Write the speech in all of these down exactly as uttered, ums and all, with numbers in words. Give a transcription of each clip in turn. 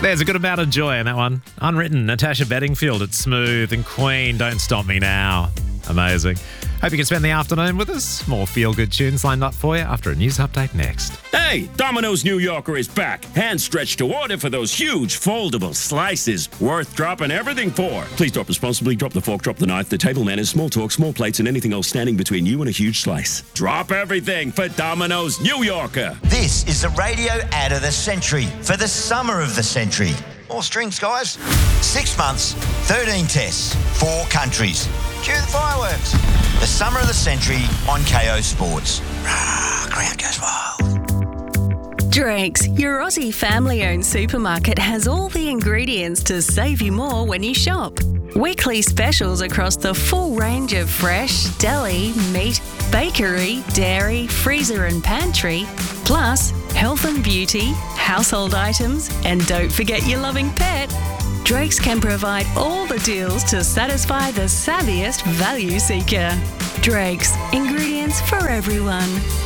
There's a good amount of joy in that one. Unwritten, Natasha Bedingfield at Smooth, and Queen, Don't Stop Me Now. Amazing. Hope you can spend the afternoon with us. More feel-good tunes lined up for you after a news update next. Hey, Domino's New Yorker is back. Hand stretched to order for those huge foldable slices. Worth dropping everything for. Please drop responsibly. Drop the fork, drop the knife, the table manners, small talk, small plates, and anything else standing between you and a huge slice. Drop everything for Domino's New Yorker. This is the radio ad of the century for the summer of the century. More strings, guys. Six months, thirteen tests, four countries. Cue the fireworks. The summer of the century on K O Sports. Rah, crowd goes wild. Drake's, your Aussie family-owned supermarket, has all the ingredients to save you more when you shop. Weekly specials across the full range of fresh, deli, meat, bakery, dairy, freezer and pantry, plus health and beauty, household items, and don't forget your loving pet. Drake's can provide all the deals to satisfy the savviest value seeker. Drake's, ingredients for everyone.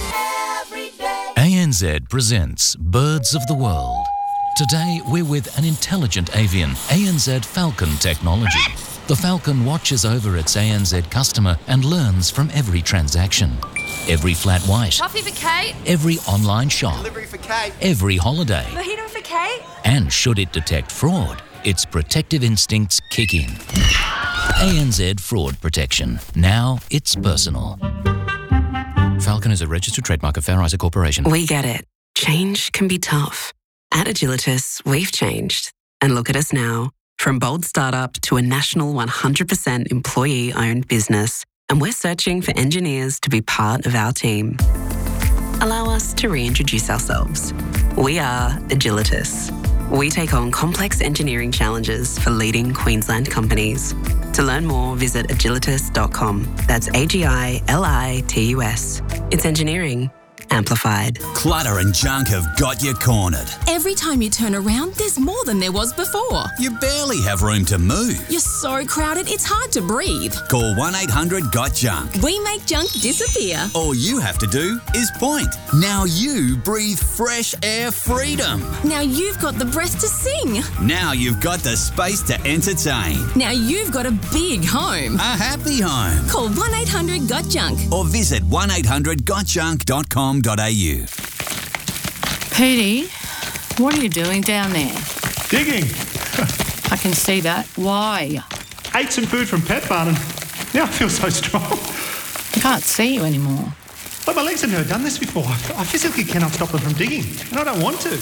A N Z presents Birds of the World. Today we're with an intelligent avian, A N Z Falcon technology. The Falcon watches over its A N Z customer and learns from every transaction. Every flat white. Coffee for Kate. Every online shop. Delivery for Kate. Every holiday. Mojito for Kate. And should it detect fraud, its protective instincts kick in. A N Z Fraud Protection. Now it's personal. Falcon is a registered trademark of Fair Isaac Corporation. We get it. Change can be tough. At Agilitas, we've changed. And look at us now. From bold startup to a national one hundred percent employee-owned business. And we're searching for engineers to be part of our team. Allow us to reintroduce ourselves. We are Agilitas. We take on complex engineering challenges for leading Queensland companies. To learn more, visit agilitas dot com. That's A G I L I T U S. It's engineering amplified. Clutter and junk have got you cornered. Every time you turn around, there's more than there was before. You barely have room to move. You're so crowded, it's hard to breathe. Call one eight hundred got junk. We make junk disappear. All you have to do is point. Now you breathe fresh air freedom. Now you've got the breath to sing. Now you've got the space to entertain. Now you've got a big home. A happy home. Call one eight hundred got junk. Or visit one eight hundred got junk dot com dot a u. Petey, what are you doing down there? Digging. I can see that. Why? Ate some food from Pet Barn and now I feel so strong. I can't see you anymore. But my legs have never done this before. I physically cannot stop them from digging, and I don't want to.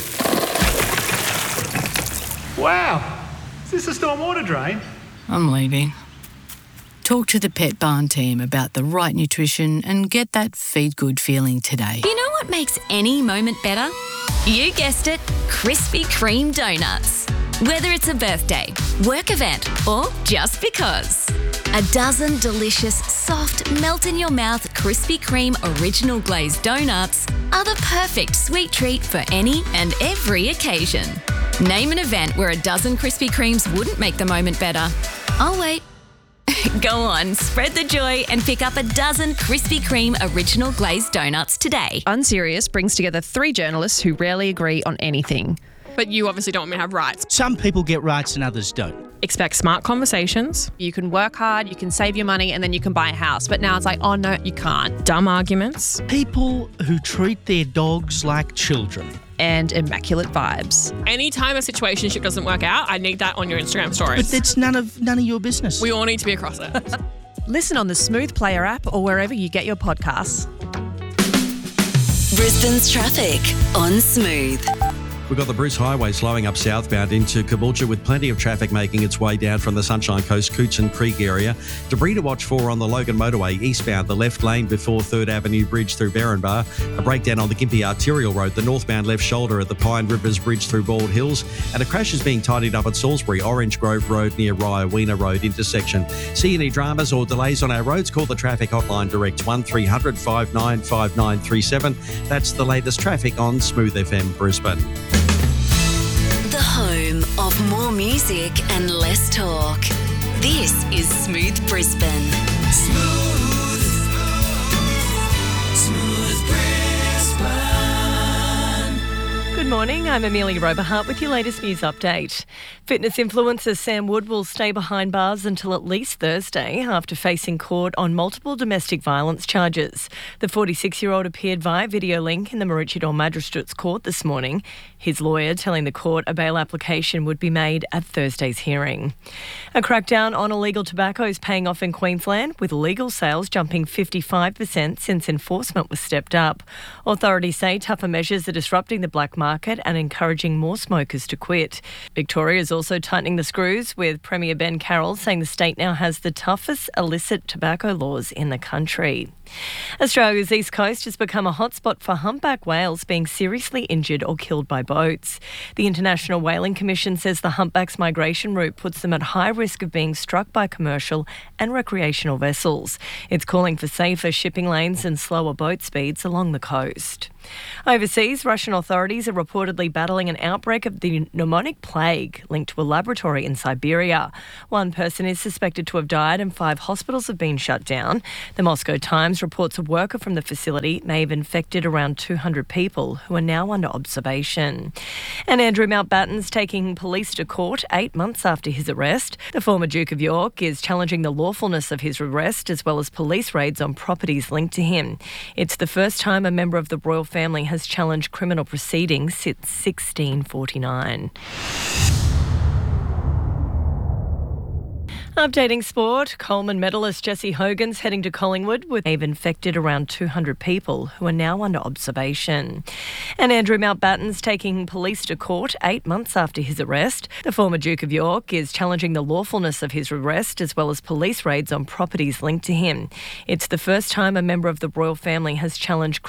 Wow. Is this a stormwater drain? I'm leaving. Talk to the Pet Barn team about the right nutrition and get that feed good feeling today. You know what makes any moment better? You guessed it, Krispy Kreme donuts. Whether it's a birthday, work event, or just because. A dozen delicious, soft, melt-in-your-mouth Krispy Kreme original glazed donuts are the perfect sweet treat for any and every occasion. Name an event where a dozen Krispy Kremes wouldn't make the moment better. I'll wait. Go on, spread the joy and pick up a dozen Krispy Kreme original glazed donuts today. Unserious brings together three journalists who rarely agree on anything. But you obviously don't want me to have rights. Some people get rights and others don't. Expect smart conversations. You can work hard, you can save your money, and then you can buy a house. But now it's like, oh no, you can't. Dumb arguments. People who treat their dogs like children. And immaculate vibes. Anytime a situationship doesn't work out, I need that on your Instagram stories. But it's none of none of your business. We all need to be across it. Listen on the Smooth Player app or wherever you get your podcasts. Brisbane's traffic on Smooth. We've got the Bruce Highway slowing up southbound into Caboolture with plenty of traffic making its way down from the Sunshine Coast, Cootson Creek area. Debris to watch for on the Logan Motorway eastbound, the left lane before third Avenue Bridge through Berrinbar. A breakdown on the Gympie Arterial Road, the northbound left shoulder at the Pine Rivers Bridge through Bald Hills. And a crash is being tidied up at Salisbury, Orange Grove Road near Rye-Weena Road intersection. See any dramas or delays on our roads? Call the traffic hotline direct one three hundred five nine five nine three seven. That's the latest traffic on Smooth F M Brisbane. The home of more music and less talk. This is Smooth Brisbane. Smooth, smooth Brisbane. Good morning, I'm Amelia Roberhart with your latest news update. Fitness influencer Sam Wood will stay behind bars until at least Thursday after facing court on multiple domestic violence charges. The forty-six-year-old appeared via video link in the Maroochydore Magistrates Court this morning. His lawyer telling the court a bail application would be made at Thursday's hearing. A crackdown on illegal tobacco is paying off in Queensland, with legal sales jumping fifty-five percent since enforcement was stepped up. Authorities say tougher measures are disrupting the black market and encouraging more smokers to quit. Victoria is also tightening the screws, with Premier Ben Carroll saying the state now has the toughest illicit tobacco laws in the country. Australia's east coast has become a hotspot for humpback whales being seriously injured or killed by boats. The International Whaling Commission says the humpback's migration route puts them at high risk of being struck by commercial and recreational vessels. It's calling for safer shipping lanes and slower boat speeds along the coast. Overseas, Russian authorities are reportedly battling an outbreak of the pneumonic plague linked to a laboratory in Siberia. One person is suspected to have died and five hospitals have been shut down. The Moscow Times reports a worker from the facility may have infected around two hundred people who are now under observation. And Andrew Mountbatten's taking police to court eight months after his arrest. The former Duke of York is challenging the lawfulness of his arrest as well as police raids on properties linked to him. It's the first time a member of the royal family has challenged criminal proceedings since sixteen forty-nine. Updating sport, Coleman medalist Jesse Hogan's heading to Collingwood with they've infected around two hundred people who are now under observation. And Andrew Mountbatten's taking police to court eight months after his arrest. The former Duke of York is challenging the lawfulness of his arrest as well as police raids on properties linked to him. It's the first time a member of the royal family has challenged